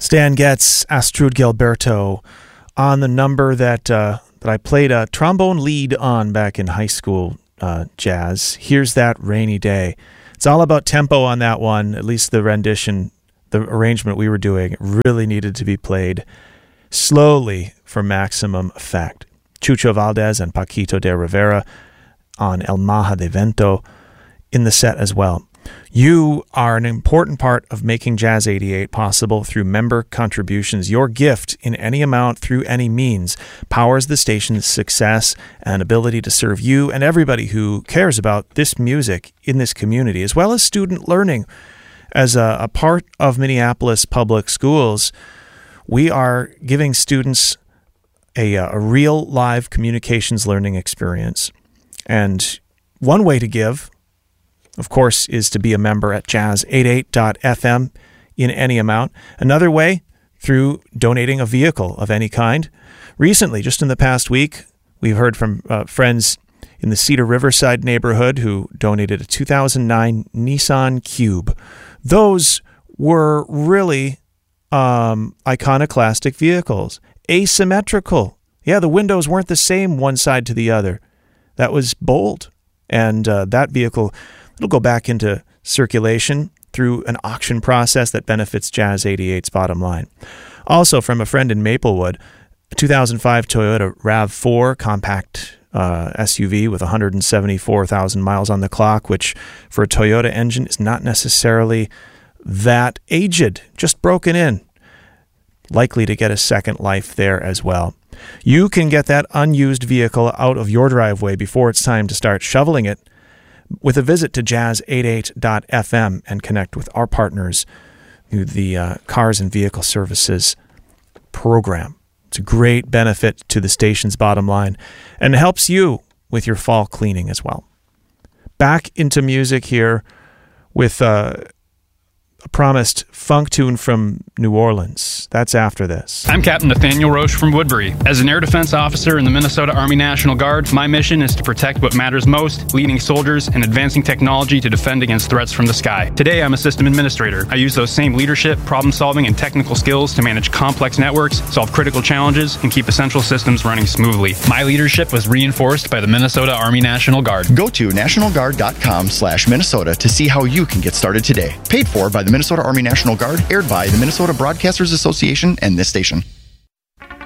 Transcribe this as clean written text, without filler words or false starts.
Stan Getz, Astrud Gilberto, on the number that I played a trombone lead on back in high school jazz. Here's That Rainy Day. It's all about tempo on that one, at least the rendition, the arrangement we were doing really needed to be played slowly for maximum effect. Chucho Valdez and Paquito de Rivera on El Maja de Vento in the set as well. You are an important part of making Jazz 88 possible through member contributions. Your gift in any amount through any means powers the station's success and ability to serve you and everybody who cares about this music in this community, as well as student learning. As a part of Minneapolis Public Schools, we are giving students a real live communications learning experience. And one way to give, of course, is to be a member at jazz88.fm in any amount. Another way, through donating a vehicle of any kind. Recently, just in the past week, we've heard from friends in the Cedar Riverside neighborhood who donated a 2009 Nissan Cube. Those were really iconoclastic vehicles. Asymmetrical. Yeah, the windows weren't the same one side to the other. That was bold. And that vehicle, it'll go back into circulation through an auction process that benefits Jazz 88's bottom line. Also, from a friend in Maplewood, a 2005 Toyota RAV4 compact SUV with 174,000 miles on the clock, which for a Toyota engine is not necessarily that aged, just broken in. Likely to get a second life there as well. You can get that unused vehicle out of your driveway before it's time to start shoveling it with a visit to jazz88.fm and connect with our partners through the Cars and Vehicle Services program. It's a great benefit to the station's bottom line and helps you with your fall cleaning as well. Back into music here with a promised funk tune from New Orleans. That's after this. I'm Captain Nathaniel Roche from Woodbury. As an air defense officer in the Minnesota Army National Guard, my mission is to protect what matters most, leading soldiers and advancing technology to defend against threats from the sky. Today, I'm a system administrator. I use those same leadership, problem-solving, and technical skills to manage complex networks, solve critical challenges, and keep essential systems running smoothly. My leadership was reinforced by the Minnesota Army National Guard. Go to nationalguard.com/Minnesota to see how you can get started today. Paid for by the Minnesota Army National Guard, aired by the Minnesota Broadcasters Association and this station.